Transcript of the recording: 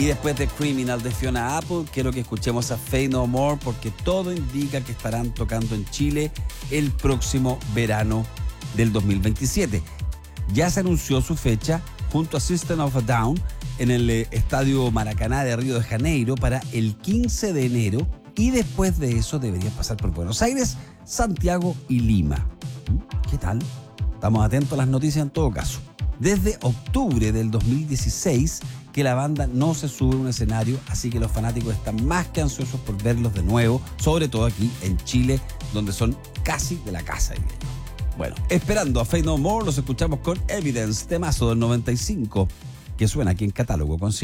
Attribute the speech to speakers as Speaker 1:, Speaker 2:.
Speaker 1: Y después de Criminal de Fiona Apple, quiero que escuchemos a Faith No More porque todo indica que estarán tocando en Chile el próximo verano del 2027. Ya se anunció su fecha junto a System of a Down en el Estadio Maracaná de Río de Janeiro para el 15 de enero y después de eso deberían pasar por Buenos Aires, Santiago y Lima. ¿Qué tal? Estamos atentos a las noticias en todo caso. Desde octubre del 2016 que la banda no se sube a un escenario, así que los fanáticos están más que ansiosos por verlos de nuevo, sobre todo aquí en Chile, donde son casi de la casa, diría yo. Bueno, esperando a Faith No More, los escuchamos con Evidence, temazo del 95, que suena aquí en Catálogo Consciente.